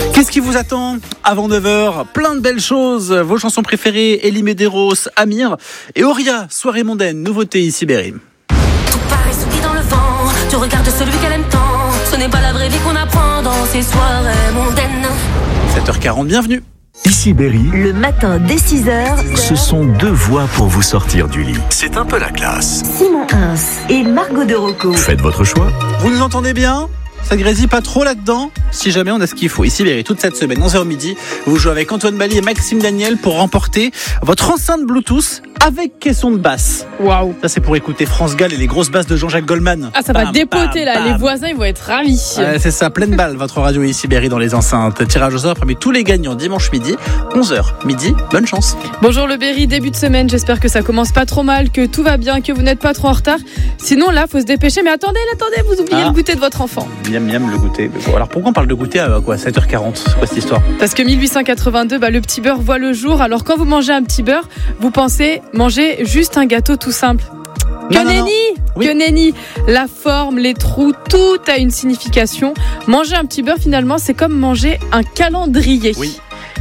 Qu'est-ce qui vous attend avant 9h? Plein de belles choses. Vos chansons préférées, Elie Medeiros, Amir et Auria, soirée mondaine, nouveauté ici Berry. Tout paraît soumis dans le vent. Tu regardes celui qu'elle aime tant. Ce n'est pas la vraie vie qu'on apprend dans ces soirées mondaines. 7h40, bienvenue. Ici Berry, Le matin dès 6h, ce sont deux voix pour vous sortir du lit. C'est un peu la classe. Simon Hins et Margot de Rocco. Faites votre choix. Vous nous entendez bien? Ça grésille pas trop là-dedans? Si jamais on a ce qu'il faut. Ici Berry, toute cette semaine, 11h midi, vous jouez avec Antoine Bali et Maxime Daniel pour remporter votre enceinte Bluetooth avec caisson de basse. Waouh. Ça, c'est pour écouter France Gall et les grosses basses de Jean-Jacques Goldman. Ah, ça va Bam, dépoter bam, là, bam. les voisins ils vont être ravis. Ouais, c'est ça, pleine balle, votre radio ici Berry dans les enceintes. Tirage au sort parmi tous les gagnants dimanche midi, 11h midi. Bonne chance. Bonjour le Berry, début de semaine, j'espère que ça commence pas trop mal, que tout va bien, que vous n'êtes pas trop en retard. Sinon là, faut se dépêcher, mais attendez, vous oubliez le goûter de votre enfant. Miam, le goûter. Bon, alors pourquoi on parle de goûter à quoi, 7h40? C'est quoi cette histoire? Parce que 1882, le petit beurre voit le jour. Alors quand vous mangez un petit beurre, vous pensez manger juste un gâteau tout simple. Que nenni. Oui. Que nenni. La forme, les trous, tout a une signification. Manger un petit beurre finalement, c'est comme manger un calendrier. Oui.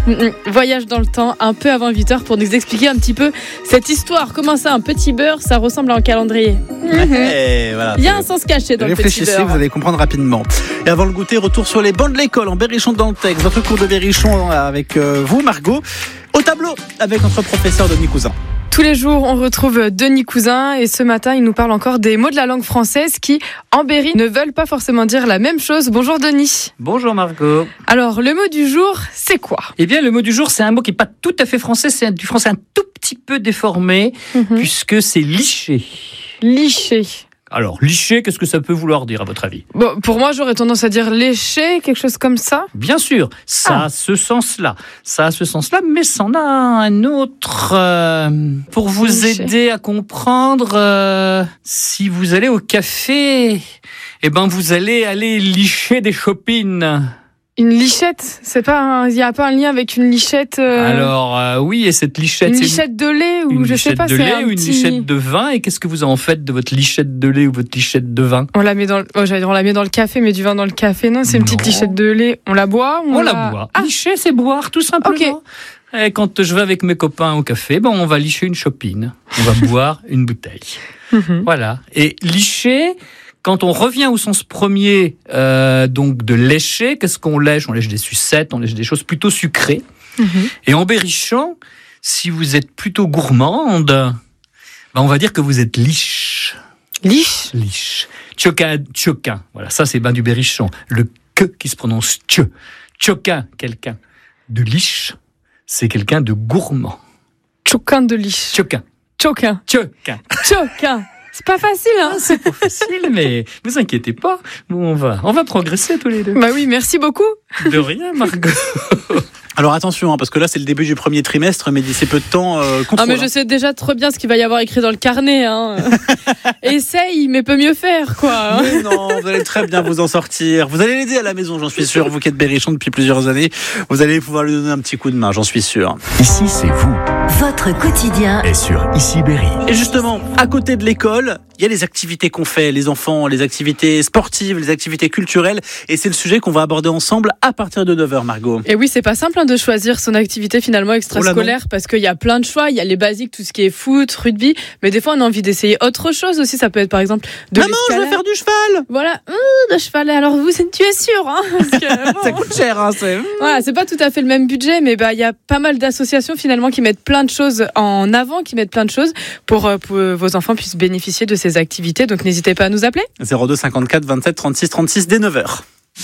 Voyage dans le temps, un peu avant 8h pour nous expliquer un petit peu cette histoire. Comment ça, un petit beurre, ça ressemble à un calendrier? Et voilà. Il y a un sens caché dans le petit Réfléchissez, beurre. vous allez comprendre rapidement. Et avant le goûter, retour sur les bancs de l'école en Berrichon dans le texte. Votre cours de Berrichon avec vous, Margot. Au tableau avec notre professeur Denis Cousin. Tous les jours, on retrouve Denis Cousin et ce matin, il nous parle encore des mots de la langue française qui, en Berry, ne veulent pas forcément dire la même chose. Bonjour Denis. Bonjour Margot. Alors, le mot du jour, c'est quoi? Eh bien, le mot du jour, c'est un mot qui n'est pas tout à fait français, c'est du français un tout petit peu déformé, puisque c'est licher. Licher. Alors, licher, qu'est-ce que ça peut vouloir dire à votre avis? Bon, pour moi, j'aurais tendance à dire lécher, quelque chose comme ça. Bien sûr, ça a ce sens-là. Ça a ce sens-là, mais ça en a un autre. Pour vous Licher. aider à comprendre, si vous allez au café, eh ben, vous allez aller licher des chopines. Une lichette, il n'y a pas un lien avec une lichette. Alors, oui, et cette lichette, une c'est lichette de lait ou une je sais lichette pas, de c'est lait un ou une petit... lichette de vin. Et qu'est-ce que vous en faites de votre lichette de lait ou votre lichette de vin? On la met dans le café, mais du vin dans le café. Non, c'est une petite Non. lichette de lait. On la boit? On la boit. Ah, Licher, c'est boire, tout simplement. Ok. Et quand je vais avec mes copains au café, on va licher une chopine. On va boire une bouteille. Voilà. Et licher, quand on revient au sens premier, donc de lécher, qu'est-ce qu'on lèche? On lèche des sucettes, on lèche des choses plutôt sucrées. Et en berrichon, si vous êtes plutôt gourmande, on va dire que vous êtes liche. Liche. Liche. Tchoquin. Voilà, ça c'est du berrichon. Le que qui se prononce tche. Tchoquin, quelqu'un de liche, c'est quelqu'un de gourmand. Choquin de liche. Tchoquin. Choquin. Tchoquin. C'est pas facile, hein? C'est pas facile, mais vous inquiétez pas. On va progresser tous les deux. Bah oui, merci beaucoup. De rien, Margot. Alors attention, parce que là c'est le début du premier trimestre, mais d'ici peu de temps, Ah contrôle. mais je sais déjà trop bien ce qu'il va y avoir écrit dans le carnet. Hein. Essaye, mais peut mieux faire, quoi. Mais non, vous allez très bien vous en sortir. Vous allez l'aider à la maison, j'en suis sûr. Vous qui êtes berrichon depuis plusieurs années, vous allez pouvoir lui donner un petit coup de main, j'en suis sûr. Ici, c'est vous. Votre quotidien Et sur Ici Berry. Et justement, à côté de l'école, il y a les activités qu'on fait, les enfants, les activités sportives, les activités culturelles. Et c'est le sujet qu'on va aborder ensemble à partir de 9h, Margot. Et oui, c'est pas simple de choisir son activité finalement extrascolaire parce qu'il y a plein de choix. Il y a les basiques, tout ce qui est foot, rugby. Mais des fois, on a envie d'essayer autre chose aussi. Ça peut être par exemple de Maman, je veux l'escalade. faire du cheval. Voilà, de cheval. Alors tu es sûr, hein, parce que, Ça coûte cher, hein, c'est... Voilà, c'est pas tout à fait le même budget, mais il y a pas mal d'associations finalement qui mettent plein de choses en avant, qui mettent plein de choses pour vos enfants puissent bénéficier de ces activités. Donc n'hésitez pas à nous appeler. 02 54 27 36 36 dès 9h.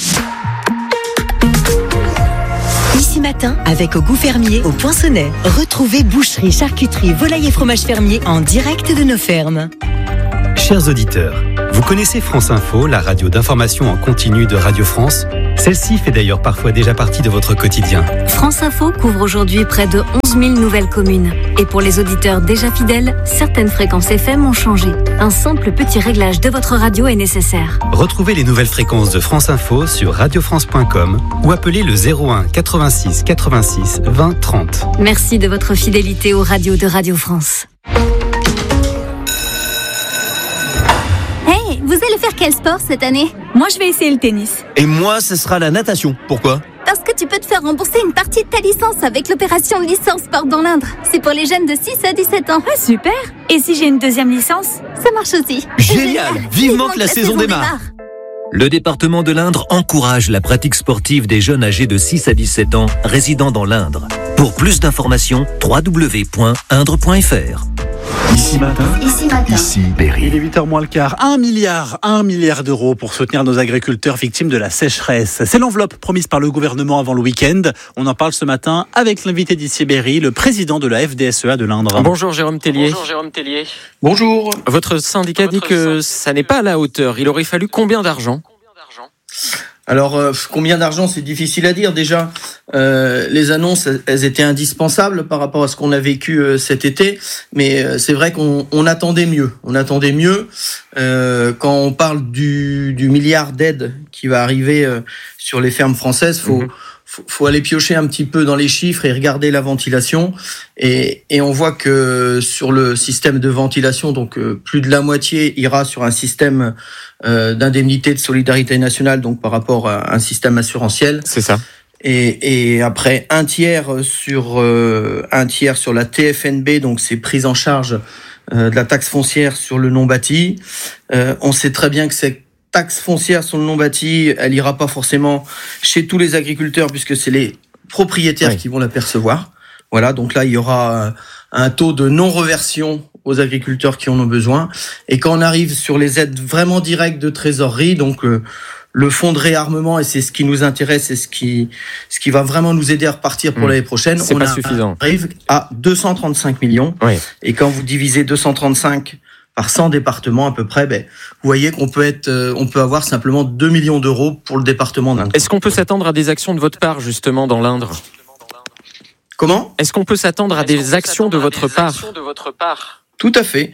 Ici matin avec Au Goût Fermier au Poinçonnet. Retrouvez boucherie, charcuterie, volaille et fromage fermier en direct de nos fermes. Chers auditeurs, vous connaissez France Info, la radio d'information en continu de Radio France? Celle-ci fait d'ailleurs parfois déjà partie de votre quotidien. France Info couvre aujourd'hui près de 11 000 nouvelles communes. Et pour les auditeurs déjà fidèles, certaines fréquences FM ont changé. Un simple petit réglage de votre radio est nécessaire. Retrouvez les nouvelles fréquences de France Info sur radiofrance.com ou appelez le 01 86 86 20 30. Merci de votre fidélité aux radios de Radio France. Hey, vous allez faire quel sport cette année? Moi, je vais essayer le tennis. Et moi, ce sera la natation. Pourquoi? Parce que tu peux te faire rembourser une partie de ta licence avec l'opération licence sport dans l'Indre. C'est pour les jeunes de 6 à 17 ans. Ah, super. Et si j'ai une deuxième licence ? Ça marche aussi. Génial. Vivement que la saison démarre. Le département de l'Indre encourage la pratique sportive des jeunes âgés de 6 à 17 ans résidant dans l'Indre. Pour plus d'informations, www.indre.fr. Ici matin, ici Berry. Il est 8h moins le quart. 1 milliard d'euros pour soutenir nos agriculteurs victimes de la sécheresse. C'est l'enveloppe promise par le gouvernement avant le week-end. On en parle ce matin avec l'invité d'ici Berry, le président de la FDSEA de l'Indre. Bonjour Jérôme Tellier. Bonjour. Votre syndicat dit que ça n'est pas à la hauteur. Il aurait fallu combien d'argent ? Alors, combien d'argent, c'est difficile à dire. Déjà, les annonces, elles étaient indispensables par rapport à ce qu'on a vécu cet été. Mais c'est vrai qu'on attendait mieux. Quand on parle du milliard d'aides qui va arriver sur les fermes françaises, faut aller piocher un petit peu dans les chiffres et regarder la ventilation. Et on voit que sur le système de ventilation, donc plus de la moitié ira sur un système d'indemnité de solidarité nationale, donc par rapport à un système assurantiel. C'est ça. Et après un tiers sur la TFNB, donc c'est prise en charge de la taxe foncière sur le non bâti. On sait très bien que cette taxe foncière sur le non bâti, elle ira pas forcément chez tous les agriculteurs puisque c'est les propriétaires qui vont la percevoir. Voilà, donc là il y aura un taux de non-reversion aux agriculteurs qui en ont besoin. Et quand on arrive sur les aides vraiment directes de trésorerie, donc le fonds de réarmement, et c'est ce qui nous intéresse et ce qui va vraiment nous aider à repartir pour l'année prochaine, c'est pas suffisant. On arrive à 235 millions. Oui. Et quand vous divisez 235 par 100 départements à peu près, vous voyez qu'on peut avoir simplement 2 millions d'euros pour le département d'Indre. Est-ce qu'on peut s'attendre à des actions de votre part justement dans l'Indre ? Comment ? Est-ce qu'on peut s'attendre à des actions de votre part ? Tout à fait.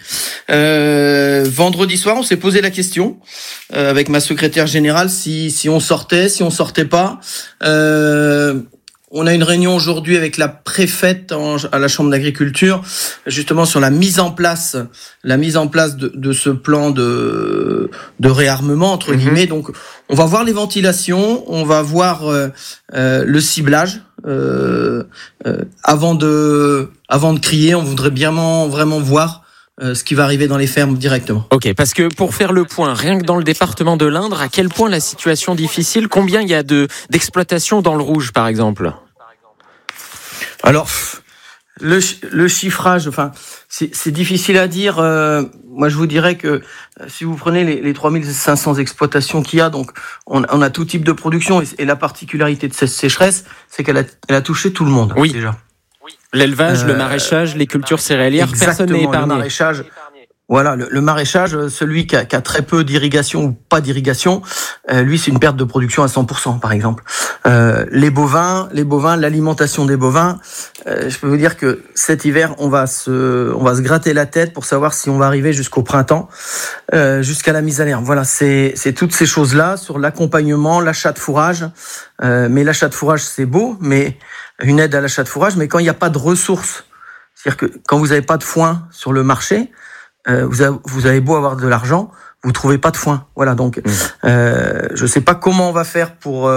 Vendredi soir, on s'est posé la question avec ma secrétaire générale si on sortait, si on sortait pas. On a une réunion aujourd'hui avec la préfète à la Chambre d'agriculture, justement sur la mise en place de ce plan de réarmement entre guillemets. Donc, on va voir les ventilations, on va voir le ciblage. Avant de crier, on voudrait bien vraiment voir ce qui va arriver dans les fermes directement. Ok, parce que pour faire le point, rien que dans le département de l'Indre, à quel point la situation est difficile, combien il y a d'exploitations dans le rouge par exemple ? Alors, le chiffrage, c'est difficile à dire. Moi, je vous dirais que si vous prenez les 3500 exploitations qu'il y a, donc on a tout type de production. Et la particularité de cette sécheresse, c'est qu'elle a touché tout le monde déjà. L'élevage, le maraîchage, les cultures céréalières, personne n'est épargné. Le maraîchage. Voilà, le maraîchage, celui qui a très peu d'irrigation ou pas d'irrigation, lui c'est une perte de production à 100% par exemple. Les bovins, l'alimentation des bovins, je peux vous dire que cet hiver on va se gratter la tête pour savoir si on va arriver jusqu'au printemps, jusqu'à la mise à l'herbe. Voilà, c'est toutes ces choses-là sur l'accompagnement, l'achat de fourrage. Mais l'achat de fourrage c'est beau, mais une aide à l'achat de fourrage, mais quand il n'y a pas de ressources, c'est-à-dire que quand vous n'avez pas de foin sur le marché, vous avez beau avoir de l'argent, vous trouvez pas de foin. Voilà, donc je sais pas comment on va faire pour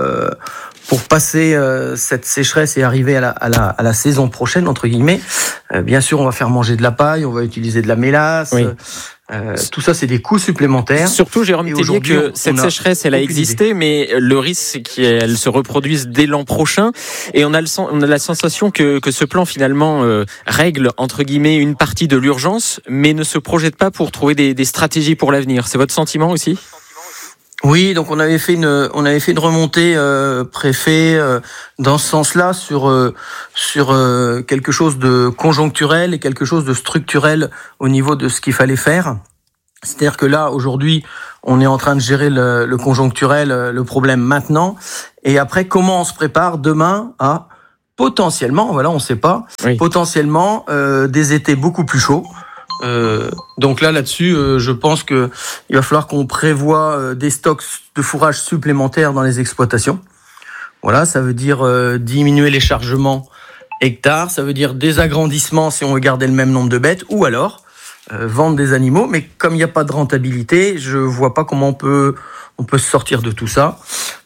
passer cette sécheresse et arriver à la saison prochaine entre guillemets. Bien sûr, on va faire manger de la paille, on va utiliser de la mélasse. Oui. Tout ça, c'est des coûts supplémentaires. Surtout, Jérôme Tellier, que cette sécheresse, elle a existé, mais le risque, c'est qu'elle se reproduise dès l'an prochain. Et on a la sensation que ce plan, finalement, règle, entre guillemets, une partie de l'urgence, mais ne se projette pas pour trouver des stratégies pour l'avenir. C'est votre sentiment aussi ? Oui, donc on avait fait une remontée préfet dans ce sens-là sur quelque chose de conjoncturel et quelque chose de structurel au niveau de ce qu'il fallait faire. C'est-à-dire que là aujourd'hui, on est en train de gérer le conjoncturel, le problème maintenant, et après comment on se prépare demain à potentiellement, voilà, on sait pas, potentiellement des étés beaucoup plus chauds. Donc là-dessus, je pense que il va falloir qu'on prévoie des stocks de fourrage supplémentaires dans les exploitations. Voilà, ça veut dire diminuer les chargements hectares, ça veut dire des agrandissements si on veut garder le même nombre de bêtes, ou alors vendre des animaux. Mais comme il n'y a pas de rentabilité, je vois pas comment on peut se sortir de tout ça.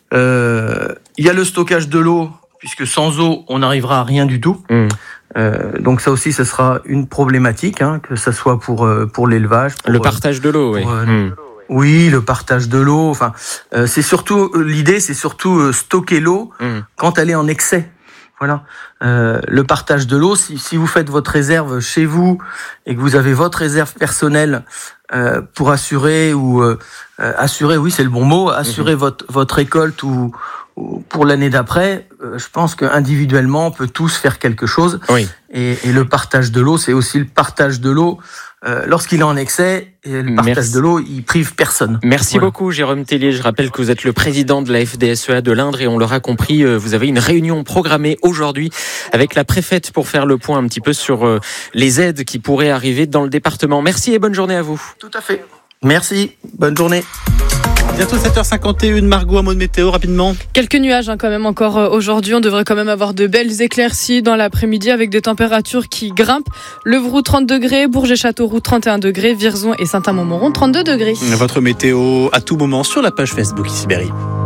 Il y a le stockage de l'eau, puisque sans eau, on n'arrivera à rien du tout. Donc ça aussi, ce sera une problématique, hein, que ça soit pour l'élevage. Le partage de l'eau, oui. Oui, le partage de l'eau. Enfin, l'idée, c'est surtout stocker l'eau quand elle est en excès. Voilà. Le partage de l'eau, si vous faites votre réserve chez vous et que vous avez votre réserve personnelle pour assurer assurer, oui, c'est le bon mot, assurer votre récolte ou pour l'année d'après, je pense qu'individuellement, on peut tous faire quelque chose. Oui. Et le partage de l'eau, c'est aussi le partage de l'eau lorsqu'il est en excès. Et le partage de l'eau, il prive personne. Merci beaucoup, Jérôme Tellier. Je rappelle que vous êtes le président de la FDSEA de l'Indre et on l'aura compris, vous avez une réunion programmée aujourd'hui avec la préfète pour faire le point un petit peu sur les aides qui pourraient arriver dans le département. Merci et bonne journée à vous. Tout à fait. Merci. Bonne journée. Bientôt 7h51, Margot, un mot de météo rapidement. Quelques nuages quand même encore aujourd'hui. On devrait quand même avoir de belles éclaircies dans l'après-midi avec des températures qui grimpent. Levroux 30 degrés, Bourget-Châteauroux 31 degrés, Vierzon et Saint-Amand-Montrond 32 degrés. Votre météo à tout moment sur la page Facebook ici Berry.